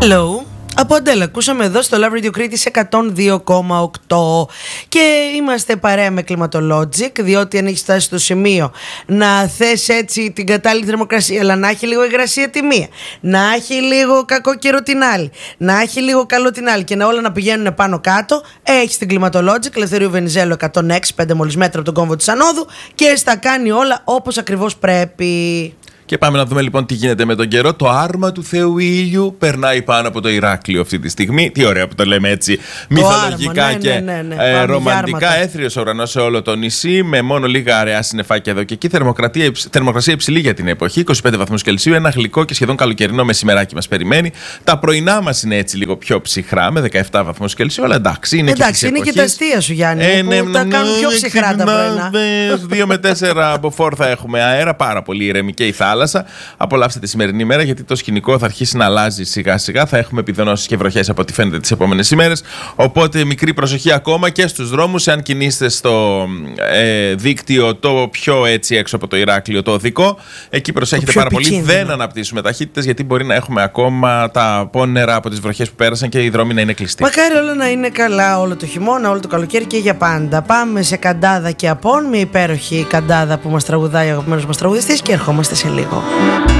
Hello. Από Αντέλα, ακούσαμε εδώ στο Love Radio Κρήτης 102,8 και είμαστε παρέα με Climatologic, διότι αν έχεις φτάσει στο σημείο να θες έτσι την κατάλληλη θερμοκρασία, αλλά να έχει λίγο υγρασία τη μία, να έχει λίγο κακό καιρό την άλλη, να έχει λίγο καλό την άλλη και να όλα να πηγαίνουν πάνω κάτω, έχεις την Climatologic, Ελευθερίου Βενιζέλου 106,5 μόλις μέτρα από τον κόμβο της Ανόδου και στα κάνει όλα όπως ακριβώς πρέπει. Και πάμε να δούμε λοιπόν τι γίνεται με τον καιρό. Το άρμα του Θεού Ήλιου περνάει πάνω από το Ηράκλειο αυτή τη στιγμή. Τι ωραία που το λέμε έτσι μυθολογικά άρμα, και ρομαντικά. Έθριος ουρανός σε όλο το νησί, με μόνο λίγα αραιά συννεφάκια εδώ και εκεί. Θερμοκρασία υψηλή για την εποχή, 25 βαθμούς Κελσίου. Ένα γλυκό και σχεδόν καλοκαιρινό μεσημεράκι μας περιμένει. Τα πρωινά μας είναι έτσι λίγο πιο ψυχρά, με 17 βαθμούς Κελσίου. Αλλά εντάξει, είναι και τα αστεία σου, Γιάννη. Που τα κάνουν πιο ψυχρά τα πρωινά. 2 με 4 από φόρ θα έχουμε αέρα, πάρα πολύ ηρεμή και η θάλασσα. Απολαύστε τη σημερινή μέρα, γιατί το σκηνικό θα αρχίσει να αλλάζει σιγά σιγά. Θα έχουμε επιδονώσεις και βροχές από ό,τι φαίνεται τις επόμενες ημέρες. Οπότε μικρή προσοχή ακόμα και στους δρόμους. Εάν κινείστε στο δίκτυο το πιο έτσι έξω από το Ηράκλειο, το οδικό, εκεί προσέχετε πάρα πολύ. Δεν αναπτύσσουμε ταχύτητες, γιατί μπορεί να έχουμε ακόμα τα απόνερα από τις βροχές που πέρασαν και οι δρόμοι να είναι κλειστοί. Μακάρι όλα να είναι καλά όλο το χειμώνα, όλο το καλοκαίρι και για πάντα. Πάμε σε Καντάδα και Απών, μια υπέροχη Καντάδα που μας τραγουδάει ο αγαπημένος μας τραγουδιστής, και ερχόμαστε σε λίγο.